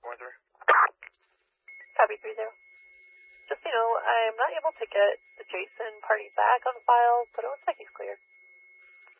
going through. Copy 30. Just so you know, I'm not able to get the Jason party back on file, but it looks like he's clear.